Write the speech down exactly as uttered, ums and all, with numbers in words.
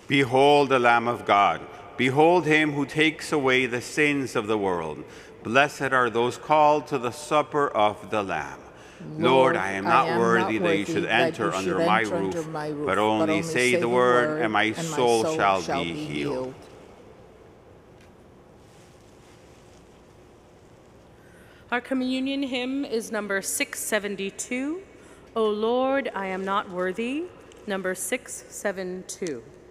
Behold the Lamb of God. Behold him who takes away the sins of the world. Blessed are those called to the supper of the Lamb. Lord, I am not I am worthy not that you worthy should that enter you should under my enter roof, under my roof, but only say the word, and my soul shall be healed. Our communion hymn is number six seventy-two. O Lord, I am not worthy, number six seventy-two.